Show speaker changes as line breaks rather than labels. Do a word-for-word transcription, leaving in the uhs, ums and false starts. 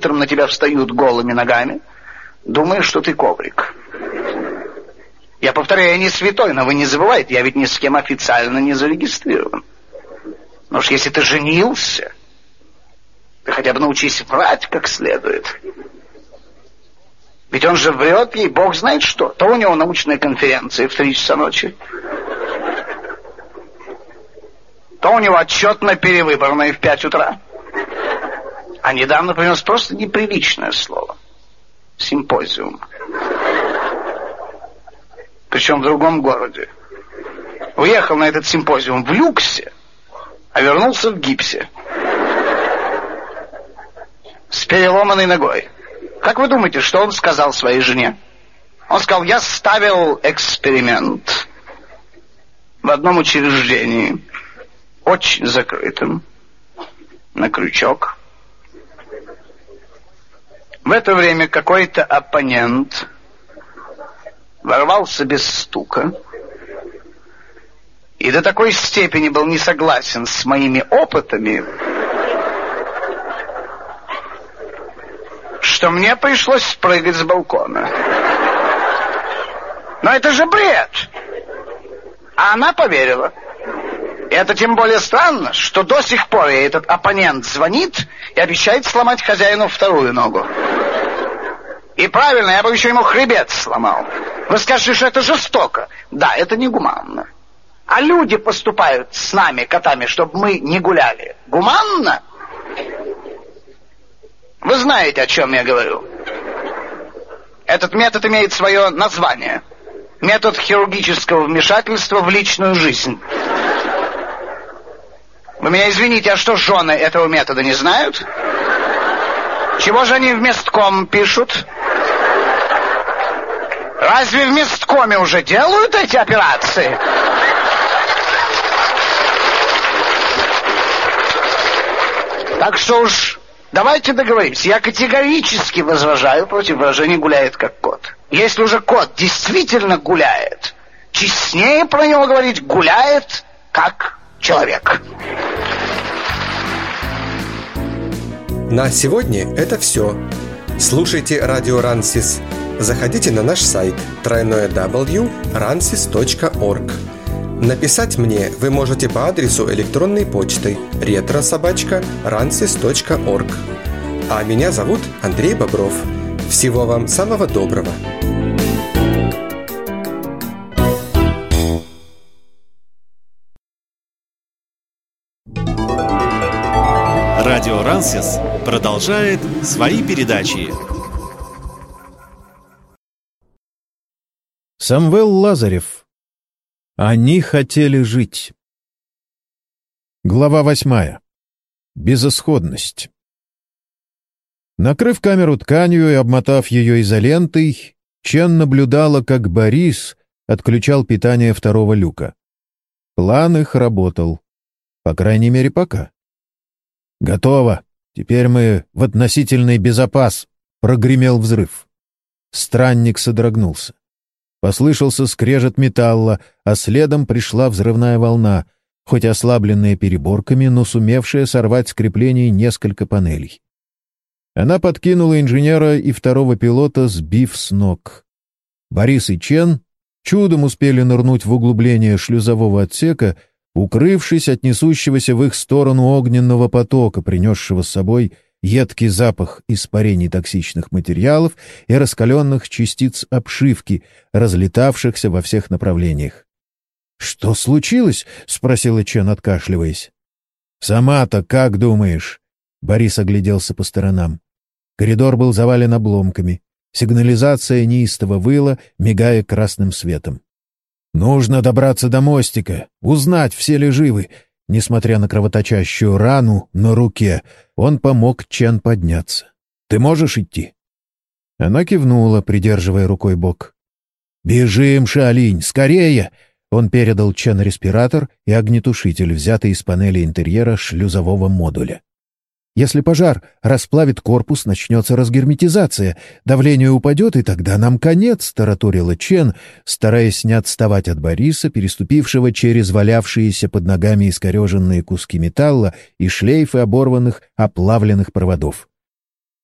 утром на тебя встают голыми ногами, думая, что ты коврик. Я повторяю, я не святой, но вы не забывайте, я ведь ни с кем официально не зарегистрирован. Но уж если ты женился, ты хотя бы научись врать как следует. Ведь он же врет ей, бог знает что. То у него научная конференция в три часа ночи, то у него отчет на перевыборной в пять утра. А недавно принес просто неприличное слово. Симпозиум. Причем в другом городе. Уехал на этот симпозиум в люксе, а вернулся в гипсе. С переломанной ногой. Как вы думаете, что он сказал своей жене? Он сказал, я ставил эксперимент в одном учреждении, очень закрытым, на крючок. В это время какой-то оппонент ворвался без стука и до такой степени был не согласен с моими опытами, что мне пришлось спрыгать с балкона. Но это же бред! А она поверила. И это тем более странно, что до сих пор ей этот оппонент звонит и обещает сломать хозяину вторую ногу. И правильно, я бы еще ему хребет сломал. Вы скажете, что это жестоко. Да, это негуманно. А люди поступают с нами, котами, чтобы мы не гуляли. Гуманно? Вы знаете, о чем я говорю. Этот метод имеет свое название. Метод хирургического вмешательства в личную жизнь. Вы меня извините, а что жены этого метода не знают? Чего же они в местком пишут? Разве в месткоме уже делают эти операции? Так что уж давайте договоримся. Я категорически возражаю против выражения «гуляет как кот». Если уже кот действительно гуляет, честнее про него говорить «гуляет как человек».
На сегодня это все. Слушайте радио Рансис. Заходите на наш сайт дабл ю дабл ю дабл ю точка рансис точка орг. Написать мне вы можете по адресу электронной почты ретро собака рансис точка орг. А меня зовут Андрей Бобров. Всего вам самого доброго.
Радио Рансис продолжает свои передачи.
Самвел Лазарев. Они хотели жить. Глава восьмая. Безысходность. Накрыв камеру тканью и обмотав ее изолентой, Чен наблюдала, как Борис отключал питание второго люка. План их работал. По крайней мере, пока. «Готово. Теперь мы в относительный безопас», — прогремел взрыв. Странник содрогнулся. Послышался скрежет металла, а следом пришла взрывная волна, хоть ослабленная переборками, но сумевшая сорвать с креплений несколько панелей. Она подкинула инженера и второго пилота, сбив с ног. Борис и Чен чудом успели нырнуть в углубление шлюзового отсека, укрывшись от несущегося в их сторону огненного потока, принесшего с собой едкий запах испарений токсичных материалов и раскаленных частиц обшивки, разлетавшихся во всех направлениях. «Что случилось?» — спросила Чен, откашливаясь. «Сама-то как думаешь?» — Борис огляделся по сторонам. Коридор был завален обломками. Сигнализация неистово выла, мигая красным светом. «Нужно добраться до мостика, узнать, все ли живы». Несмотря на кровоточащую рану на руке, он помог Чен подняться. «Ты можешь идти?» Она кивнула, придерживая рукой бок. «Бежим, Шаолинь, скорее!» Он передал Чен респиратор и огнетушитель, взятый из панели интерьера шлюзового модуля. «Если пожар расплавит корпус, начнется разгерметизация. Давление упадет, и тогда нам конец», — тараторила Чен, стараясь не отставать от Бориса, переступившего через валявшиеся под ногами искореженные куски металла и шлейфы оборванных, оплавленных проводов.